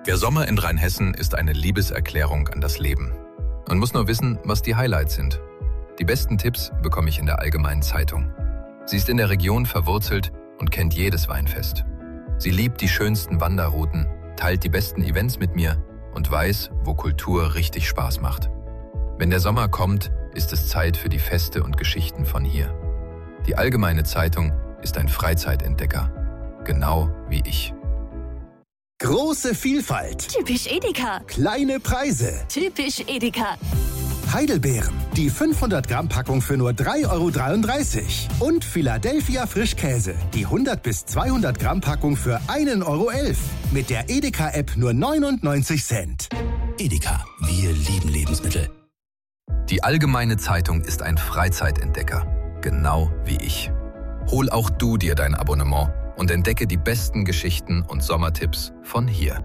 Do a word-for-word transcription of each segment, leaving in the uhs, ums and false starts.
Der Sommer in Rheinhessen ist eine Liebeserklärung an das Leben. Man muss nur wissen, was die Highlights sind. Die besten Tipps bekomme ich in der Allgemeinen Zeitung. Sie ist in der Region verwurzelt und kennt jedes Weinfest. Sie liebt die schönsten Wanderrouten, teilt die besten Events mit mir und weiß, wo Kultur richtig Spaß macht. Wenn der Sommer kommt, ist es Zeit für die Feste und Geschichten von hier. Die Allgemeine Zeitung ist ein Freizeitentdecker, genau wie ich. Große Vielfalt. Typisch Edeka. Kleine Preise. Typisch Edeka. Heidelbeeren. Die fünfhundert Gramm Packung für nur drei Euro dreiunddreißig. Und Philadelphia Frischkäse. Die hundert bis zweihundert Gramm Packung für ein Euro elf. Mit der Edeka-App nur neunundneunzig Cent. Edeka. Wir lieben Lebensmittel. Die Allgemeine Zeitung ist ein Freizeitentdecker, genau wie ich. Hol auch du dir dein Abonnement und entdecke die besten Geschichten und Sommertipps von hier.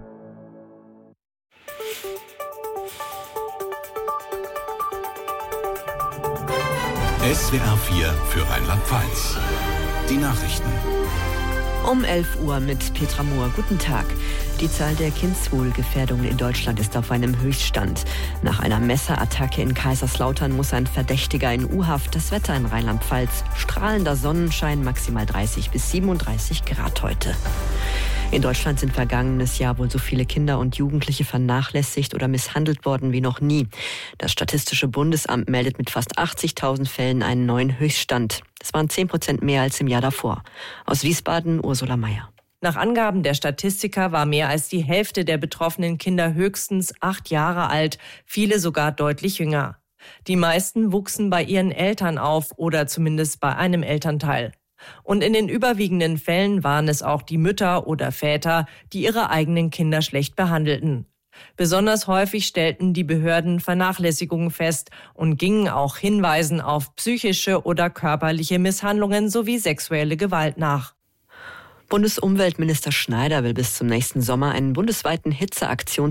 S W R vier für Rheinland-Pfalz. Die Nachrichten. Um elf Uhr mit Petra Mohr. Guten Tag. Die Zahl der Kindswohlgefährdungen in Deutschland ist auf einem Höchststand. Nach einer Messerattacke in Kaiserslautern muss ein Verdächtiger in U-Haft. Das Wetter in Rheinland-Pfalz. Strahlender Sonnenschein, maximal dreißig bis siebenunddreißig Grad heute. In Deutschland sind vergangenes Jahr wohl so viele Kinder und Jugendliche vernachlässigt oder misshandelt worden wie noch nie. Das Statistische Bundesamt meldet mit fast achtzigtausend Fällen einen neuen Höchststand. Das waren zehn Prozent mehr als im Jahr davor. Aus Wiesbaden, Ursula Meier. Nach Angaben der Statistiker war mehr als die Hälfte der betroffenen Kinder höchstens acht Jahre alt, viele sogar deutlich jünger. Die meisten wuchsen bei ihren Eltern auf oder zumindest bei einem Elternteil. Und in den überwiegenden Fällen waren es auch die Mütter oder Väter, die ihre eigenen Kinder schlecht behandelten. Besonders häufig stellten die Behörden Vernachlässigungen fest und gingen auch Hinweisen auf psychische oder körperliche Misshandlungen sowie sexuelle Gewalt nach. Bundesumweltminister Schneider will bis zum nächsten Sommer einen bundesweiten Hitzeaktions